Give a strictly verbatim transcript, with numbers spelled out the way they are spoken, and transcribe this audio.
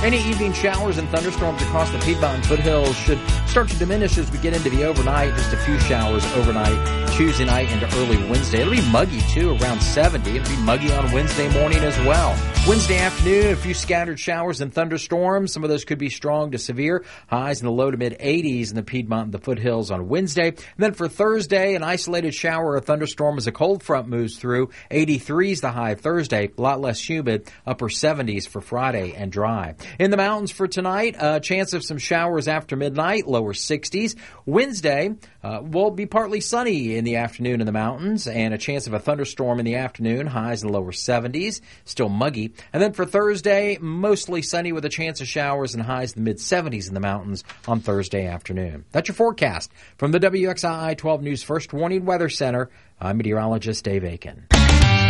Any evening showers and thunderstorms across the Piedmont and foothills should start to diminish as we get into the overnight. Just a few showers overnight, Tuesday night into early Wednesday. It'll be muggy, too, around seventy. It'll be muggy on Wednesday morning as well. Wednesday afternoon, a few scattered showers and thunderstorms. Some of those could be strong to severe. Highs in the low to mid eighties in the Piedmont and the foothills on Wednesday. And then for Thursday, an isolated shower or thunderstorm as a cold front moves through. eighty-three is the high Thursday, a lot less humid. Upper seventies for Friday and dry. In the mountains for tonight, a chance of some showers after midnight, lower sixties. Wednesday uh, will be partly sunny in the afternoon in the mountains and a chance of a thunderstorm in the afternoon, highs in the lower seventies, still muggy. And then for Thursday, mostly sunny with a chance of showers and highs in the mid seventies in the mountains on Thursday afternoon. That's your forecast from the W X I I twelve News First Warning Weather Center. I'm meteorologist Dave Aiken.